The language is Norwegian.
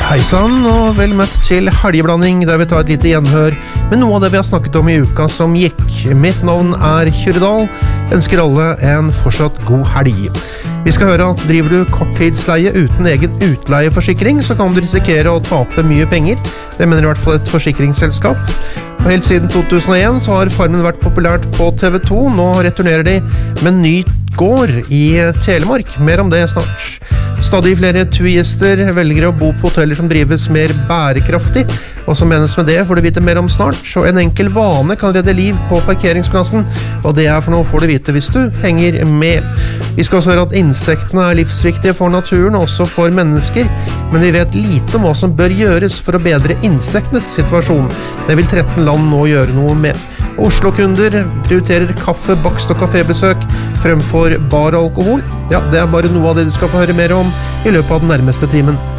Hei sann, og vel møtt til helgeblanding, der vi tar et lite gjenhør med noe av det vi har snakket om i uka som gikk. Mitt navn er Kyrre Dahl. Ønsker alle en fortsatt god helg. Vi skal høre at driver du korttidsleie uten egen utleieforsikring, så kan du risikere å tape mye penger. Det mener i hvert fall et forsikringsselskap. Og helt siden 2001 så har Farmen vært populært på TV 2. Nå returnerer de med en ny gård i Telemark. Mer om det snart. Stadig flere turister velger å bo på hoteller som drives mer bærekraftig. Hva som menes med det får du vite mer om snart. Så en enkel vane kan redde liv på parkeringsplassen. Og det er for noe får du vite hvis du henger med. Vi skal også høre at insektene er livsviktige for naturen, også for mennesker. Men vi vet lite om hva som bør gjøres for å bedre insektenes situasjon. Det vil 13 land nå gjøre noe med. Oslo-kunder prioriterer kaffe, bakst og kafébesøk fremfor bar og alkohol. Ja, det er bare noe av det du skal få høre mer om i løpet av den nærmeste timen.